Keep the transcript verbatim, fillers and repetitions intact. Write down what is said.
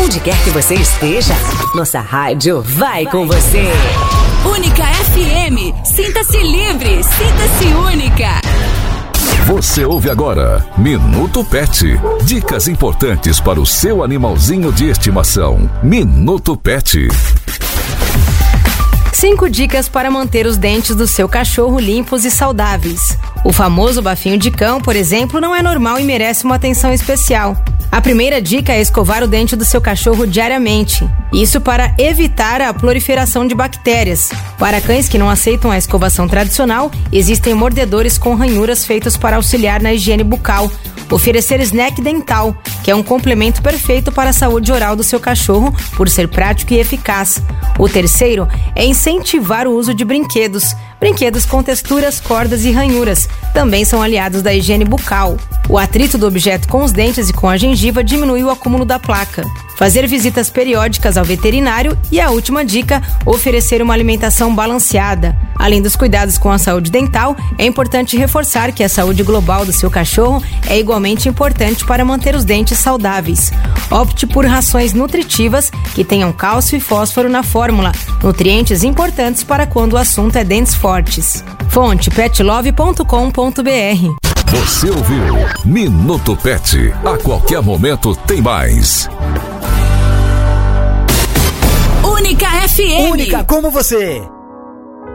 Onde quer que você esteja, nossa rádio vai com você. Única F M, sinta-se livre, sinta-se única. Você ouve agora Minuto Pet. Dicas importantes para o seu animalzinho de estimação. Minuto Pet. Cinco dicas para manter os dentes do seu cachorro limpos e saudáveis. O famoso bafinho de cão, por exemplo, não é normal e merece uma atenção especial. A primeira dica é escovar o dente do seu cachorro diariamente. Isso para evitar a proliferação de bactérias. Para cães que não aceitam a escovação tradicional, existem mordedores com ranhuras feitos para auxiliar na higiene bucal. Oferecer snack dental, que é um complemento perfeito para a saúde oral do seu cachorro, por ser prático e eficaz. O terceiro é incentivar o uso de brinquedos. Brinquedos com texturas, cordas e ranhuras também são aliados da higiene bucal. O atrito do objeto com os dentes e com a gengiva diminui o acúmulo da placa. Fazer visitas periódicas ao veterinário e a última dica, oferecer uma alimentação balanceada. Além dos cuidados com a saúde dental, é importante reforçar que a saúde global do seu cachorro é igualmente importante para manter os dentes saudáveis. Opte por rações nutritivas que tenham cálcio e fósforo na fórmula, nutrientes importantes para quando o assunto é dentes fortes. Fonte pet love ponto com ponto b r. Você ouviu Minuto Pet. A qualquer momento tem mais. Única F M. Única como você.